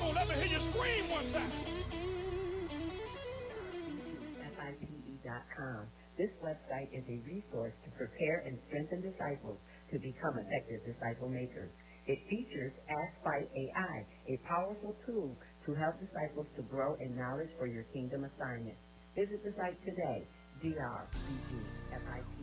on, let me hear you scream one time. FIPE.com. This website is a resource to prepare and strengthen disciples to become effective disciple makers. It features Ask by AI, a powerful tool to help disciples to grow in knowledge for your kingdom assignment. Visit the site today, drcgfipe.